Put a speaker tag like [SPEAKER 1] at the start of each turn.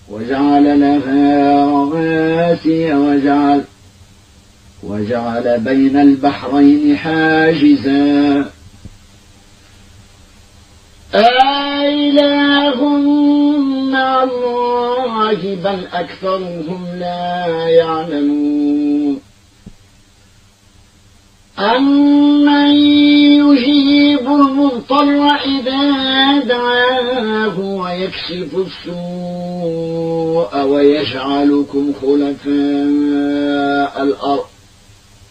[SPEAKER 1] وجعل لها رواسي وجعل بين البحرين حاجزا أإله مع الله بل أكثرهم لا يعلمون أمن يجيب المضطر إذا دعاه ويكشف السوء ويجعلكم خلفاء الأرض